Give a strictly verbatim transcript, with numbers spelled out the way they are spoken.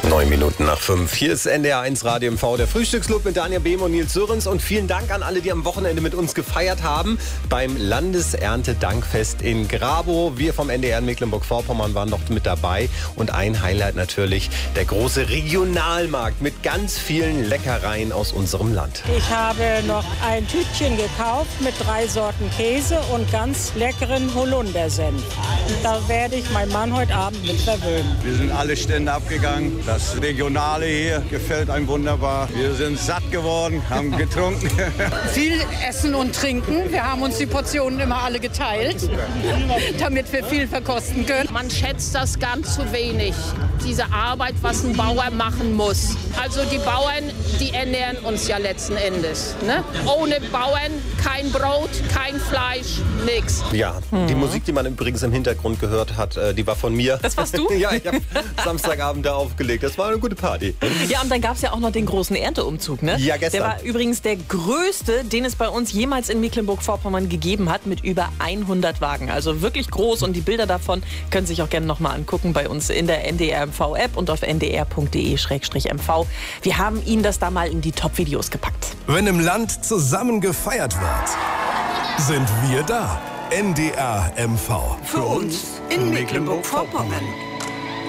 Neun Minuten nach fünf. Hier ist N D R eins Radio M V, der Frühstücksclub mit Daniel Behm und Nils Sörens. Und vielen Dank an alle, die am Wochenende mit uns gefeiert haben beim Landeserntedankfest in Grabow. Wir vom N D R in Mecklenburg-Vorpommern waren noch mit dabei. Und ein Highlight natürlich der große Regionalmarkt mit ganz vielen Leckereien aus unserem Land. Ich habe noch ein Tütchen gekauft mit drei Sorten Käse und ganz leckeren Holundersenf. Da werde ich meinen Mann heute Abend mit verwöhnen. Wir sind alle Stände abgegangen. Das Regionale hier gefällt einem wunderbar. Wir sind satt geworden, haben getrunken. Viel essen und trinken. Wir haben uns die Portionen immer alle geteilt, damit wir viel verkosten können. Man schätzt das ganz zu wenig, diese Arbeit, was ein Bauer machen muss. Also die Bauern, die ernähren uns ja letzten Endes. Ne? Ohne Bauern kein Brot, kein Fleisch, nichts. Ja, mhm. Die Musik, die man übrigens im Hintergrund gehört hat, die war von mir. Das warst du? Ja, ich habe Samstagabend da aufgelegt. Das war eine gute Party. Ja, und dann gab es ja auch noch den großen Ernteumzug, ne? Ja, gestern. Der war übrigens der größte, den es bei uns jemals in Mecklenburg-Vorpommern gegeben hat, mit über hundert Wagen. Also wirklich groß, und die Bilder davon können Sie sich auch gerne noch mal angucken bei uns in der N D R M V-App und auf n d r punkt d e slash m v. Wir haben Ihnen das da mal in die Top-Videos gepackt. Wenn im Land zusammen gefeiert wird, sind wir da. N D R M V. Für uns in Mecklenburg-Vorpommern.